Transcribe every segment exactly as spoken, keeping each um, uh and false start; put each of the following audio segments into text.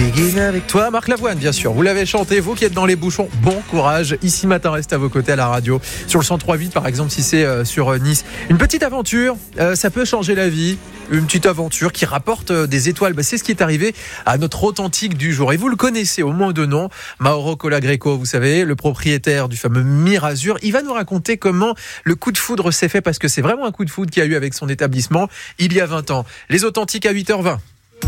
Begin avec toi, Marc Lavoine, bien sûr. Vous l'avez chanté, vous qui êtes dans les bouchons. Bon courage. Ici Matin reste à vos côtés à la radio. Sur le cent trois virgule huit, par exemple, si c'est euh, sur euh, Nice. Une petite aventure, euh, ça peut changer la vie. Une petite aventure qui rapporte euh, des étoiles. Bah, c'est ce qui est arrivé à notre authentique du jour. Et vous le connaissez au moins de nom. Mauro Colagreco, vous savez, le propriétaire du fameux Mirazur. Il va nous raconter comment le coup de foudre s'est fait, parce que c'est vraiment un coup de foudre qu'il y a eu avec son établissement il y a vingt ans. Les authentiques à huit heures vingt.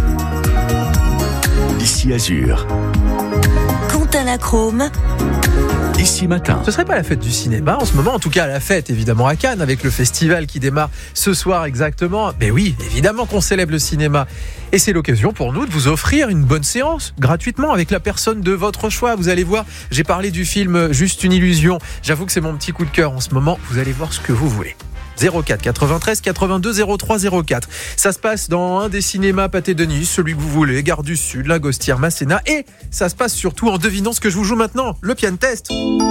Ici Azur. Quentin Lachrome. Ici Matin. Ce serait pas la fête du cinéma en ce moment, en tout cas la fête évidemment à Cannes avec le festival qui démarre ce soir exactement. Mais oui, évidemment qu'on célèbre le cinéma et c'est l'occasion pour nous de vous offrir une bonne séance gratuitement avec la personne de votre choix. Vous allez voir, j'ai parlé du film Juste une illusion. J'avoue que c'est mon petit coup de cœur en ce moment. Vous allez voir ce que vous voulez. zéro quatre quatre-vingt-treize quatre-vingt-deux zéro trois zéro quatre. Ça se passe dans un des cinémas Pâté de Nice, celui que vous voulez, Gare du Sud, Lingostière, Masséna. Et ça se passe surtout en devinant ce que je vous joue maintenant, le piano test.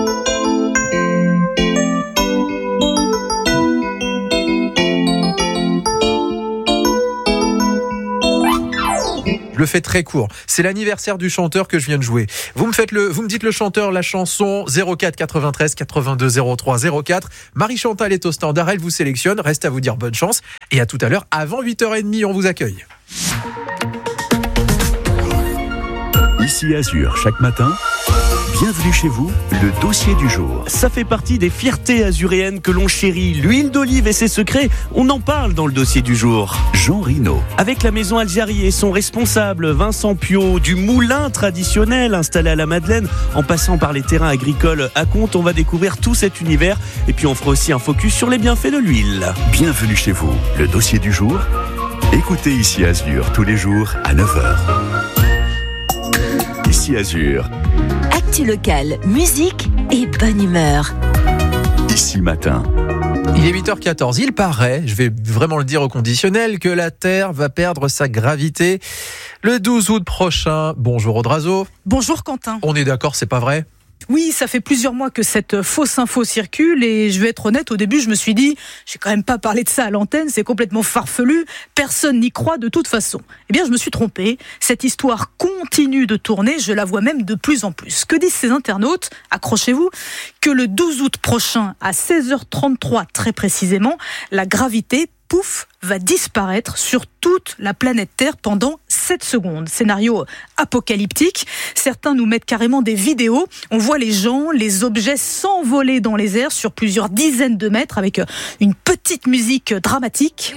Je le fais très court. C'est l'anniversaire du chanteur que je viens de jouer. Vous me faites le, vous me dites le chanteur, la chanson. zéro quatre quatre-vingt-treize quatre-vingt-deux zéro trois zéro quatre. Marie-Chantal est au standard, elle vous sélectionne. Reste à vous dire bonne chance. Et à tout à l'heure, avant huit heures trente, on vous accueille. Ici Azur, chaque matin. Bienvenue chez vous, le dossier du jour. Ça fait partie des fiertés azuréennes que l'on chérit. L'huile d'olive et ses secrets, on en parle dans le dossier du jour. Jean Rino. Avec la maison Algérie et son responsable Vincent Piot, du moulin traditionnel installé à la Madeleine, en passant par les terrains agricoles à Contes, on va découvrir tout cet univers. Et puis on fera aussi un focus sur les bienfaits de l'huile. Bienvenue chez vous, le dossier du jour. Écoutez Ici Azur tous les jours à neuf heures. Ici Azur. Actu local, musique et bonne humeur. Ici Matin. Il est huit heures quatorze. Il paraît, je vais vraiment le dire au conditionnel, que la Terre va perdre sa gravité le douze août prochain. Bonjour Audrazo. Bonjour Quentin. On est d'accord, c'est pas vrai ? Oui, ça fait plusieurs mois que cette fausse info circule et je vais être honnête, au début je me suis dit, je vais quand même pas parler de ça à l'antenne, c'est complètement farfelu, personne n'y croit de toute façon. Eh bien je me suis trompé, cette histoire continue de tourner, je la vois même de plus en plus. Que disent ces internautes ? Accrochez-vous, que le douze août prochain à seize heures trente-trois très précisément, la gravité pouf, va disparaître sur toute la planète Terre pendant sept secondes. Scénario apocalyptique. Certains nous mettent carrément des vidéos. On voit les gens, les objets s'envoler dans les airs sur plusieurs dizaines de mètres avec une petite musique dramatique.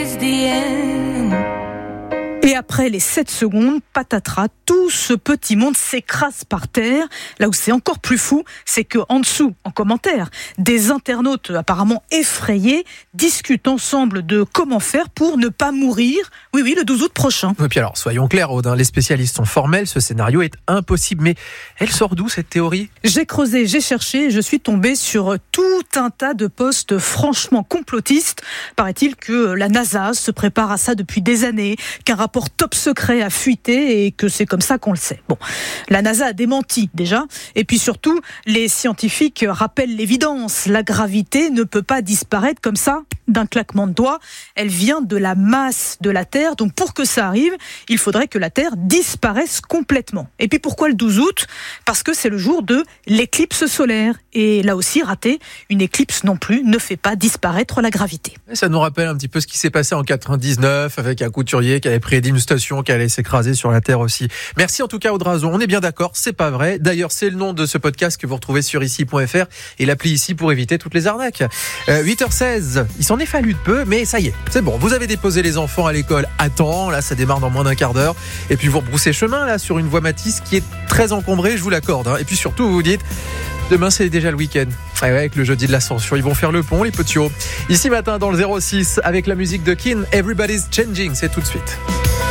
Et après les sept secondes, patatras, tout ce petit monde s'écrase par terre. Là où c'est encore plus fou, c'est que en dessous, en commentaire, des internautes apparemment effrayés discutent ensemble de comment faire pour ne pas mourir. Oui, oui, le douze août prochain. Et puis alors, soyons clairs, Aude, hein, les spécialistes sont formels, ce scénario est impossible. Mais elle sort d'où cette théorie ? J'ai creusé, j'ai cherché, je suis tombée sur tout un tas de posts franchement complotistes. Paraît-il que la NASA se prépare à ça depuis des années, qu'un rapport top secret a fuité et que c'est comme ça qu'on le sait. Bon, la NASA a démenti déjà, et puis surtout, les scientifiques rappellent l'évidence. La gravité ne peut pas disparaître comme ça, d'un claquement de doigts. Elle vient de la masse de la Terre, donc pour que ça arrive, il faudrait que la Terre disparaisse complètement. Et puis pourquoi le douze août ? Parce que c'est le jour de l'éclipse solaire. Et là aussi, raté, une éclipse non plus ne fait pas disparaître la gravité. Et ça nous rappelle un petit peu ce qui s'est passé en quatre-vingt-dix-neuf avec un couturier qui avait prédit une station qui allait s'écraser sur la Terre aussi. Merci en tout cas Audrazo, on est bien d'accord, c'est pas vrai. D'ailleurs, c'est le nom de ce podcast que vous retrouvez sur ici point f r et l'appli Ici pour éviter toutes les arnaques. Euh, huit heures seize, il s'en est fallu de peu, mais ça y est, c'est bon. Vous avez déposé les enfants à l'école à temps, là ça démarre dans moins d'un quart d'heure. Et puis vous rebroussez chemin là sur une voie Matisse qui est très encombrée, je vous l'accorde. Hein. Et puis surtout, vous vous dites... Demain, c'est déjà le week-end. Ah ouais, avec le jeudi de l'Ascension, ils vont faire le pont, les petits hauts. Ici matin, dans le zéro six, avec la musique de Kin, Everybody's Changing, c'est tout de suite.